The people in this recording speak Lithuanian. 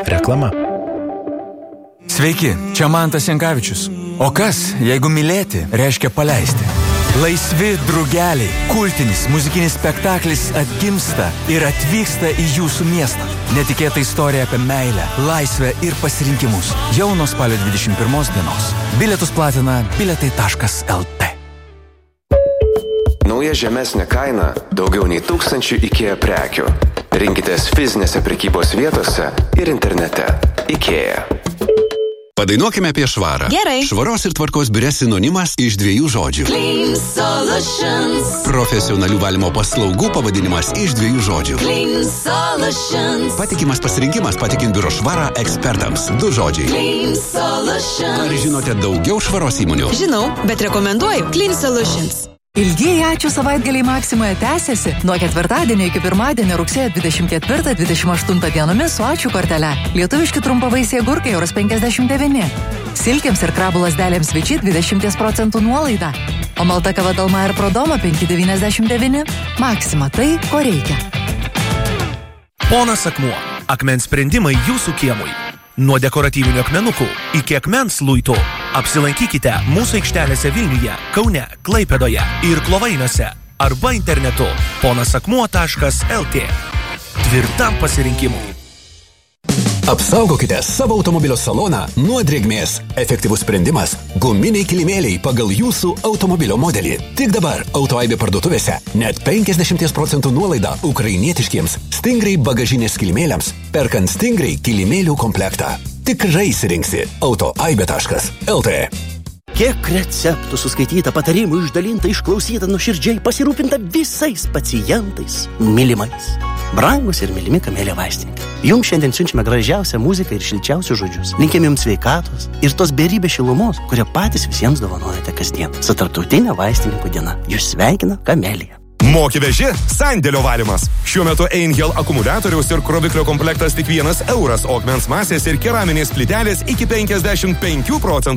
Reklama. Sveiki, čia Mantas Jankavičius. O kas, jeigu mylėti, reiškia paleisti? Laisvi drugeliai, kultinis muzikinis spektaklis atgimsta ir atvyksta į jūsų miestą. Netikėta istorija apie meilę, laisvę ir pasirinkimus. Jau nuo spalio 21 dienos. Bilietus platina bilietai.lt. Nauja žemesnė kaina, daugiau nei 1000 IKEA prekių. Rinkitės fizinėse prekybos vietose ir internete. IKEA. Padainuokime apie švarą. Gerai. Švaros ir tvarkos biure sinonimas iš 2 žodžių. Clean Solutions. Profesionalių valymo paslaugų pavadinimas iš 2 žodžių. Clean Solutions. Patikimas pasirinkimas patikint biuro švarą ekspertams. 2 žodžiai. Clean Solutions. Ar žinote daugiau švaros įmonių? Žinau, bet rekomenduoju Clean Solutions. Ilgieji ačiū savaitgaliai Maksimoje tęsiasi nuo ketvirtadienio iki pirmadienio rugsėjo 24-28 dienomis su ačiū kortele. Lietuviški trumpavaisiai agurkai €59. Silkėms ir krabų lasdelėms Viči 20% nuolaida. O malta kava Dalma ir Prodoma 5,99. Maksima tai, ko reikia. Ponas Akmuo. Akmens sprendimai jūsų kiemui. Nuo dekoratyvinių akmenukų iki akmens luitų. Apsilankykite mūsų aikštelėse Vilniuje, Kaune, Klaipėdoje ir Klovainiuose arba internetu ponasakmuo.lt. Tvirtam pasirinkimui. Apsaugokite savo automobilio saloną nuo drėgmės. Efektyvus sprendimas – guminiai kilimėliai pagal jūsų automobilio modelį. Tik dabar Autoaibė parduotuvėse net 50% nuolaida ukrainietiškiems Stingray bagažinės kilimėliams, perkant Stingray kilimėlių komplektą. Tikrai įsirinksi autoaibė.lt. Kiek receptų suskaityta, patarimų išdalinta, išklausyta, nuoširdžiai pasirūpinta visais pacientais, mylimais. Brangus ir mylimi Kamelė vaistininkai. Jums šiandien siunčiame gražiausią muziką ir šilčiausius žodžius. Linkime jums sveikatos ir tos beribės šilumos, kurią patys visiems dovanojate kasdien. Su Tarptautinė vaistininkų diena. Jūs sveikina Kamelija. Moki veži sandėlio valymas. Šiuo metu Einhell akumuliatoriaus ir kroviklio komplektas tik €1, o akmens masės ir keraminės plytelės iki 55%